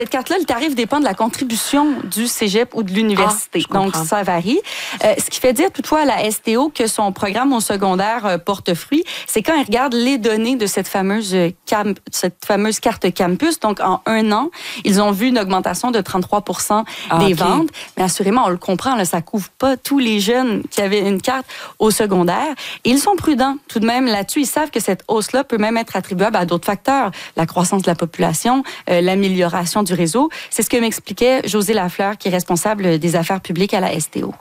Cette carte-là, le tarif dépend de la contribution du cégep ou de l'université. Donc, ça varie. Ce qui fait dire toutefois à la STO que son programme au secondaire porte fruit, c'est quand il regarde les données de cette fameuse carte campus. Donc, en 1 an, ils ont vu une augmentation de 33 % des ventes. Mais assurément, on le comprend, là, ça couvre pas tous les jeunes qui avaient une carte au secondaire. Et ils sont prudents tout de même là-dessus. Ils savent que cette hausse-là peut même être attribuable à d'autres facteurs. La croissance de la population, l'amélioration du réseau. C'est ce que m'expliquait Josée Lafleur, qui est responsable des affaires publiques à la STO.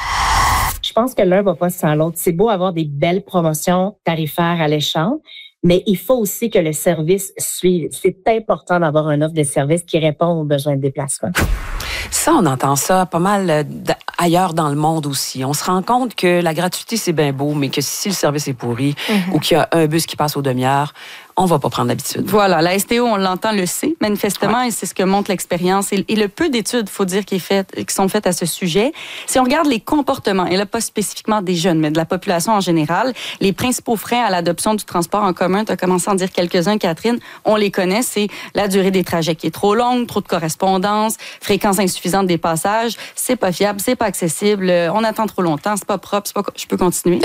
Je pense que l'un va pas sans l'autre. C'est beau avoir des belles promotions tarifaires alléchantes, mais il faut aussi que le service suive. C'est important d'avoir une offre de service qui répond aux besoins de déplacement. Ça, on entend ça pas mal ailleurs dans le monde aussi. On se rend compte que la gratuité, c'est bien beau, mais que si le service est pourri ou qu'il y a un bus qui passe aux demi-heures, on va pas prendre l'habitude. Voilà, la STO, on l'entend, le sait, manifestement, et c'est ce que montre l'expérience. Et le peu d'études, faut dire, qui sont faites à ce sujet. Si on regarde les comportements, et là, pas spécifiquement des jeunes, mais de la population en général, les principaux freins à l'adoption du transport en commun, tu as commencé à en dire quelques-uns, Catherine, on les connaît, c'est la durée des trajets qui est trop longue, trop de correspondance, fréquence insuffisante des passages, c'est pas fiable, c'est pas accessible, on attend trop longtemps, c'est pas propre, je peux continuer.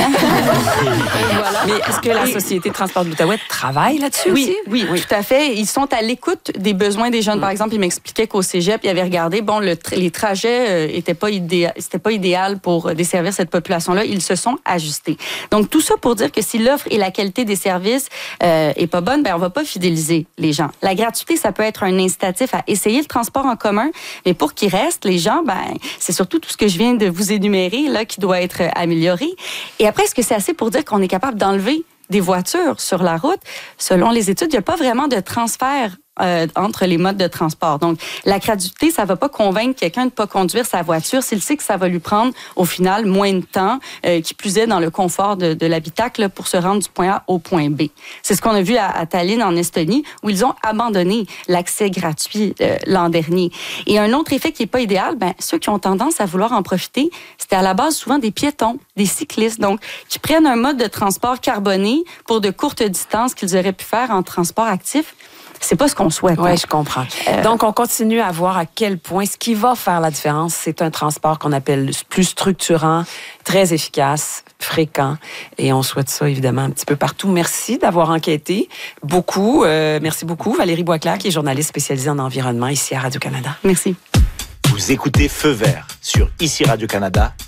Voilà. Mais est-ce que la Société de transport de l'Outaouais travaille là-dessus aussi? Oui, tout à fait. Ils sont à l'écoute des besoins des jeunes. Par exemple, ils m'expliquaient qu'au cégep, ils avaient regardé, les trajets c'était pas idéal pour desservir cette population-là. Ils se sont ajustés. Donc, tout ça pour dire que si l'offre et la qualité des services est pas bonne, on va pas fidéliser les gens. La gratuité, ça peut être un incitatif à essayer le transport en commun, mais pour qu'il reste, les gens, c'est surtout tout ce que je viens de vous énumérer là qui doit être amélioré. Et après, est-ce que c'est assez pour dire qu'on est capable d'enlever des voitures sur la route? Selon les études, il n'y a pas vraiment de transfert entre les modes de transport. Donc, la gratuité, ça ne va pas convaincre quelqu'un de ne pas conduire sa voiture s'il sait que ça va lui prendre, au final, moins de temps, qui plus est dans le confort de l'habitacle pour se rendre du point A au point B. C'est ce qu'on a vu à Tallinn, en Estonie, où ils ont abandonné l'accès gratuit l'an dernier. Et un autre effet qui n'est pas idéal, ceux qui ont tendance à vouloir en profiter, c'était à la base souvent des piétons, des cyclistes, donc qui prennent un mode de transport carboné pour de courtes distances qu'ils auraient pu faire en transport actif. C'est pas ce qu'on souhaite. Oui, je comprends. Donc, on continue à voir à quel point ce qui va faire la différence, c'est un transport qu'on appelle plus structurant, très efficace, fréquent. Et on souhaite ça, évidemment, un petit peu partout. Merci d'avoir enquêté beaucoup. Merci beaucoup, Valérie Boisclair, qui est journaliste spécialisée en environnement ici à Radio-Canada. Merci. Vous écoutez Feu vert sur ici Radio-Canada